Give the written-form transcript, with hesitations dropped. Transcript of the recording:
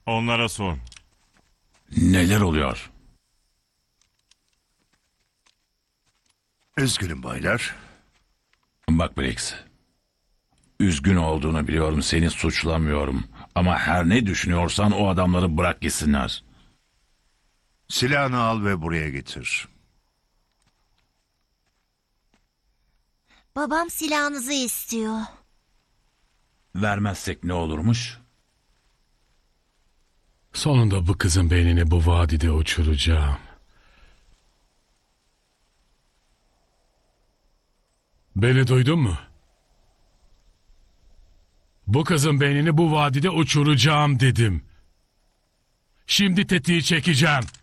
Onlara sor. Neler oluyor? Üzgünüm baylar. Bak Briggs. Üzgün olduğunu biliyorum, seni suçlamıyorum. Ama her ne düşünüyorsan o adamları bırak gitsinler. Silahını al ve buraya getir. Babam silahınızı istiyor. Vermezsek ne olurmuş? Sonunda bu kızın beynini bu vadide uçuracağım. Beni duydun mu? Bu kızın beynini bu vadide uçuracağım dedim. Şimdi tetiği çekeceğim.